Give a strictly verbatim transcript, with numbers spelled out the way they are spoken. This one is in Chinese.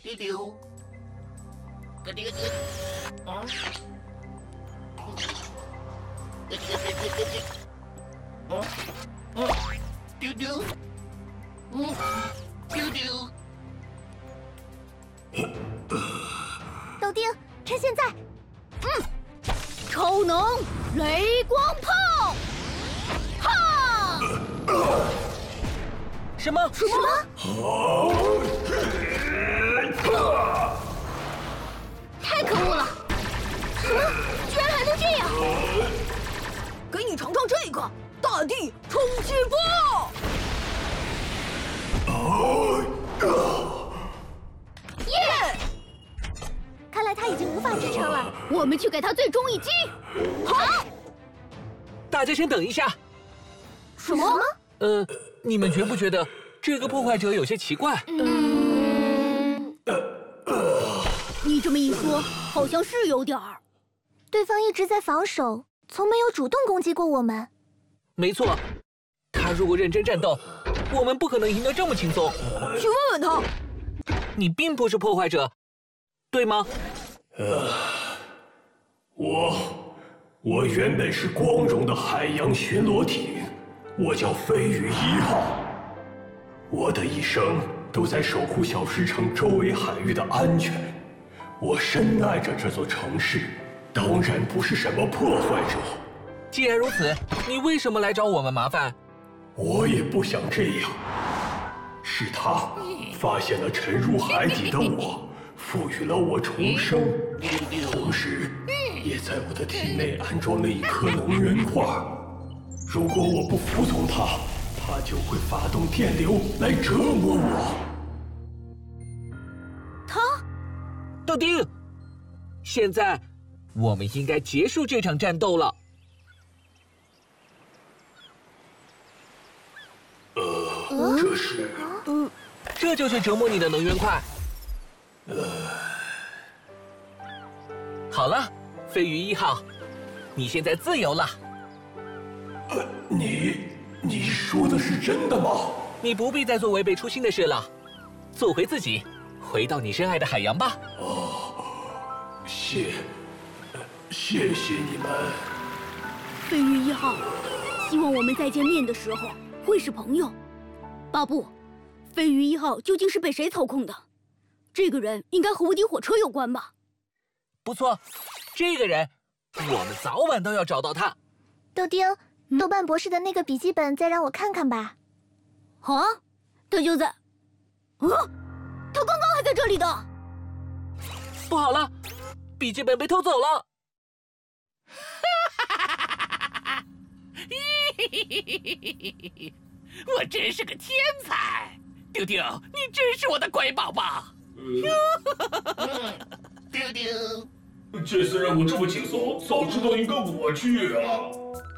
丢丢，咯滴咯滴，啊，咯滴咯滴咯滴咯滴，啊，啊，丢丢，嗯，丢丢。 豆丁，趁现在，嗯，超能雷光炮，哈！ 什么？ 什么？太可恶了！什么？居然还能这样！给你尝尝这个大地冲击波！耶！看来他已经无法支撑了，我们去给他最终一击。好！ 大家先等一下。 什么？ 呃，你们觉不觉得这个破坏者有些奇怪？ 嗯，你这么一说，好像是有点儿。对方一直在防守，从没有主动攻击过我们。 没错，他如果认真战斗，我们不可能赢得这么轻松。 去问问他。 你并不是破坏者，对吗？ 呃，我我原本是光荣的海洋巡逻艇，我叫飞羽一号。我的一生都在守护小石城周围海域的安全。我深爱着这座城市，当然不是什么破坏者。 既然如此，你为什么来找我们麻烦？ 我也不想这样。是他发现了沉入海底的我，赋予了我重生，同时也在我的体内安装了一颗能源块。如果我不服从他，他就会发动电流来折磨我。 他， 豆丁，现在我们应该结束这场战斗了。 呃，这是， 嗯，这就是折磨你的能源块。 呃， 好了，飞鱼一号，你现在自由了。 呃，你你说的是真的吗？ 你不必再做违背初心的事了，做回自己，回到你深爱的海洋吧。 哦，谢，谢谢你们。 飞鱼一号，希望我们再见面的时候会是朋友。巴布，飞鱼一号究竟是被谁操控的？这个人应该和无敌火车有关吧？ 不错，这个人，我们早晚都要找到他。 豆丁，嗯、豆瓣博士的那个笔记本，再让我看看吧。啊，他就在……啊，他刚刚还在这里的。 不好了，笔记本被偷走了。 我真是个天才，丢丢，你真是我的乖宝宝。丢丢， 这次任务这么轻松，早知道应该我去啊。